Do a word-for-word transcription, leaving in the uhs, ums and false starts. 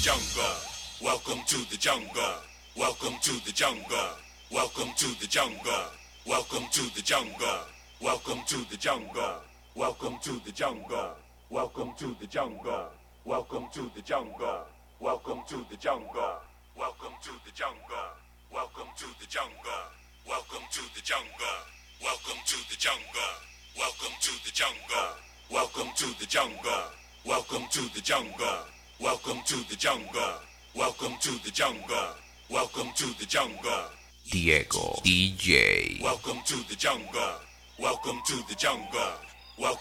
jungle. Welcome to the jungle. Welcome to the jungle. Welcome to the jungle. Welcome to the jungle. Welcome to the jungle. Welcome to the jungle. Welcome to the jungle. Welcome to the jungle. Welcome to the jungle. Welcome to the jungle. Welcome to the jungle. Welcome to the jungle. Welcome to the jungle. Welcome to the jungle. Welcome to the jungle. Welcome to the jungle. Welcome to the jungle. Welcome to the jungle. Welcome to the jungle. Diego D J. Welcome to the jungle. Welcome to the jungle.